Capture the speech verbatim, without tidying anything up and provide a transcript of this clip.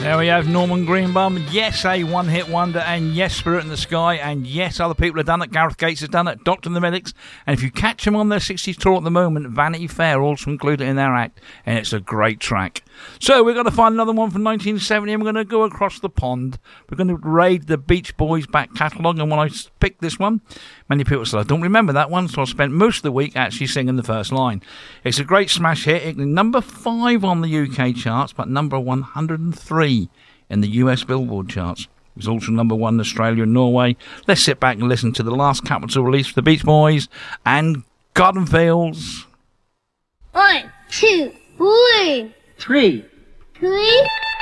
There we have Norman Greenbaum. Yes, a one-hit wonder, and yes, Spirit in the Sky, and yes, other people have done it. Gareth Gates has done it, Doctor and the Medics, and if you catch them on their sixties tour at the moment, Vanity Fair also included in their act, and it's a great track. So we're going to find another one from nineteen seventy, and we're going to go across the pond. We're going to raid the Beach Boys back catalogue, and when I picked this one, many people said, I don't remember that one, so I spent most of the week actually singing the first line. It's a great smash hit. It number five on the U K charts, but number one hundred three in the U S Billboard charts. It was also number one in Australia and Norway. Let's sit back and listen to the last Capitol release for the Beach Boys and Garden Fields. One, two, three. Three. Three.